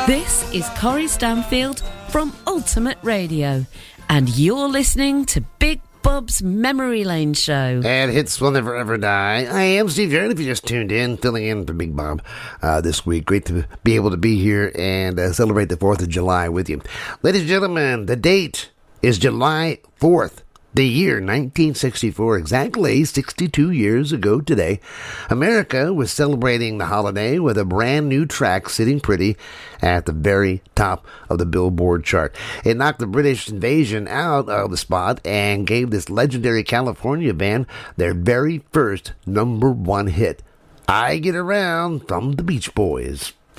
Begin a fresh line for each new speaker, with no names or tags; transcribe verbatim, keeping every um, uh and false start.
This is Corrie Stanfield from Ultimate Radio, and you're listening to Big Bob's Memory Lane Show.
And hits will never ever die. I am Steve Jarrett, if you just tuned in, filling in for Big Bob uh, this week. Great to be able to be here and uh, celebrate the fourth of July with you. Ladies and gentlemen, the date is July fourth. The year nineteen sixty-four, exactly sixty-two years ago today, America was celebrating the holiday with a brand new track sitting pretty at the very top of the Billboard chart. It knocked the British invasion out of the spot and gave this legendary California band their very first number one hit, I Get Around, from the Beach Boys.